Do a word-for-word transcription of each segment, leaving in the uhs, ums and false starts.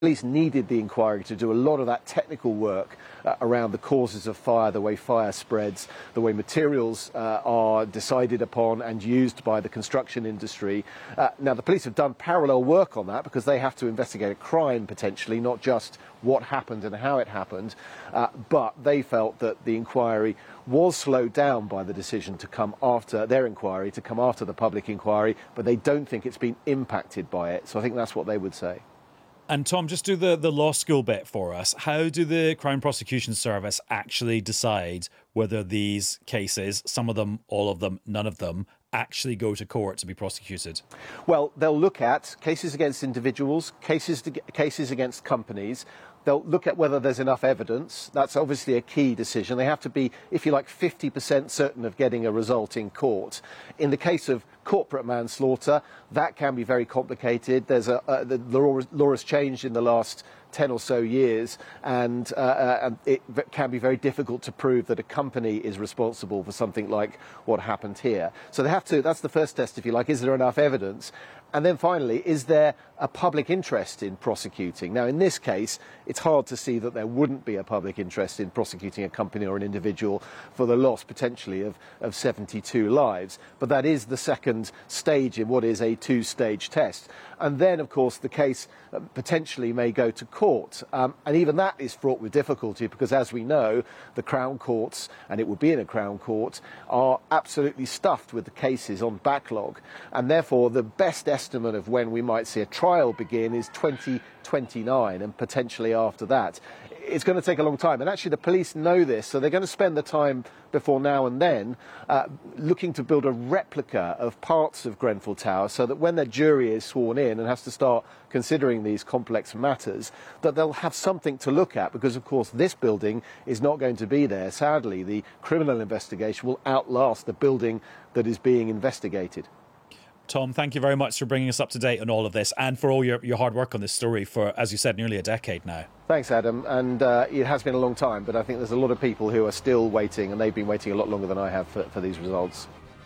Police needed the inquiry to do a lot of that technical work uh, around the causes of fire, the way fire spreads, the way materials uh, are decided upon and used by the construction industry. Uh, now, the police have done parallel work on that because they have to investigate a crime potentially, not just what happened and how it happened. Uh, but they felt that the inquiry was slowed down by the decision to come after their inquiry, to come after the public inquiry, but they don't think it's been impacted by it. So I think that's what they would say. And Tom, just do the, the law school bit for us. How do the Crown Prosecution Service actually decide whether these cases, some of them, all of them, none of them, actually go to court to be prosecuted? Well, they'll look at cases against individuals, cases to, cases against companies. They'll look at whether there's enough evidence. That's obviously a key decision. They have to be, if you like, fifty percent certain of getting a result in court. In the case of corporate manslaughter, that can be very complicated. There's a, uh, the law, law has changed in the last ten or so years, and, uh, uh, and it can be very difficult to prove that a company is responsible for something like what happened here. So they have to, that's the first test, if you like, is there enough evidence? And then finally, is there a public interest in prosecuting? Now, in this case, it's hard to see that there wouldn't be a public interest in prosecuting a company or an individual for the loss, potentially, of, of seventy-two lives. But that is the second stage in what is a two-stage test. And then, of course, the case uh, potentially may go to court. Um, and even that is fraught with difficulty because, as we know, the Crown Courts, and it would be in a Crown Court, are absolutely stuffed with the cases on backlog. And therefore, the best estimate of when we might see a trial begin is twenty twenty-nine, and potentially after that. It's going to take a long time, and actually the police know this, so they're going to spend the time before now and then uh, looking to build a replica of parts of Grenfell Tower so that when their jury is sworn in and has to start considering these complex matters, that they'll have something to look at, because of course this building is not going to be there. Sadly, the criminal investigation will outlast the building that is being investigated. Tom, thank you very much for bringing us up to date on all of this and for all your, your hard work on this story for, as you said, nearly a decade now. Thanks, Adam. And uh, it has been a long time, but I think there's a lot of people who are still waiting, and they've been waiting a lot longer than I have for, for these results.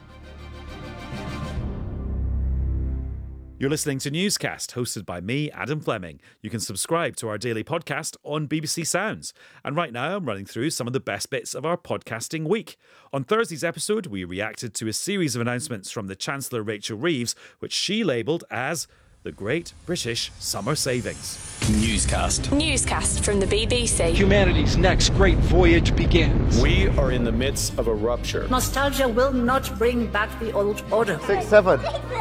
You're listening to Newscast, hosted by me, Adam Fleming. You can subscribe to our daily podcast on B B C Sounds. And right now, I'm running through some of the best bits of our podcasting week. On Thursday's episode, we reacted to a series of announcements from the Chancellor Rachel Reeves, which she labelled as the Great British Summer Savings. Newscast. Newscast from the B B C. Humanity's next great voyage begins. We are in the midst of a rupture. Nostalgia will not bring back the old order. Six, seven.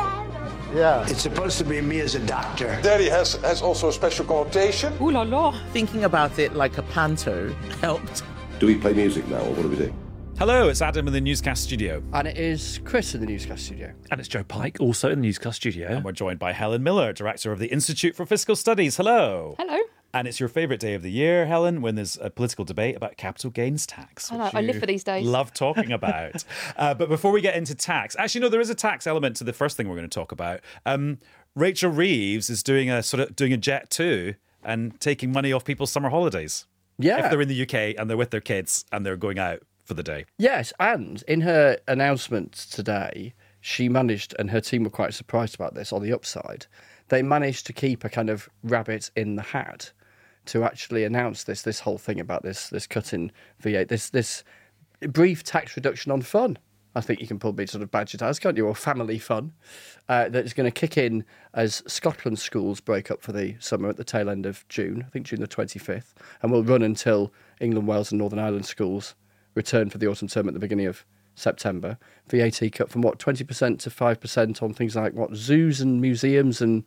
Yeah. It's supposed to be me as a doctor. Daddy has, has also a special connotation. Ooh la la. Thinking about it like a panto helped. Do we play music now, or what do we do? Hello, it's Adam in the Newscast studio. And it is Chris in the Newscast studio. And it's Joe Pike, also in the Newscast studio. And we're joined by Helen Miller, Director of the Institute for Fiscal Studies. Hello. Hello. And it's your favourite day of the year, Helen, when there's a political debate about capital gains tax. I know, I live for these days. Love talking about. uh, but before we get into tax, actually, no, there is a tax element to the first thing we're going to talk about. Um, Rachel Reeves is doing a sort of doing a jet two and taking money off people's summer holidays. Yeah. If they're in the U K and they're with their kids and they're going out for the day. Yes, and in her announcement today, she managed, and her team were quite surprised about this on the upside, they managed to keep a kind of rabbit in the hat to actually announce this this whole thing about this this cut in V eight, this this brief tax reduction on fun. I think you can probably sort of badge it as, can't you, or family fun, uh, that is going to kick in as Scotland schools break up for the summer at the tail end of June, I think June the twenty-fifth, and will run until England, Wales and Northern Ireland schools return for the autumn term at the beginning of September. V A T cut from, what, twenty percent to five percent on things like, what, zoos and museums and...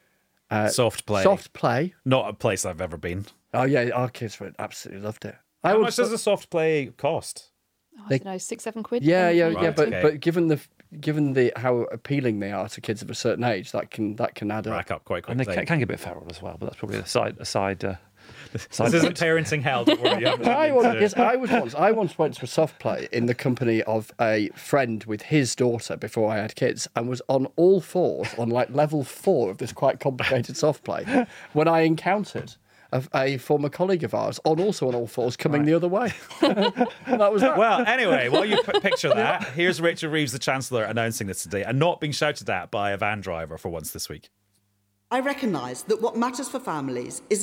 Uh, soft play. Soft play. Not a place I've ever been. Oh, yeah, our kids absolutely loved it. How I much does a soft play cost? Oh, I don't know, six, seven quid. Yeah, yeah, right, yeah. But okay. but given the given the how appealing they are to kids of a certain age, that can that can add up. Rack up quite quickly. And they can, can get a bit feral as well, but that's probably a side a side. Uh, side this isn't parenting hell. Don't worry. You haven't I, to... want, yes, I was once. I once went to a soft play in the company of a friend with his daughter before I had kids, and was on all fours on like level four of this quite complicated soft play when I encountered A, a former colleague of ours, on also on all fours, coming right. the other way. That was that. Well, anyway, while you p- picture that, here's Rachel Reeves, the Chancellor, announcing this today and not being shouted at by a van driver for once this week. I recognise that what matters for families is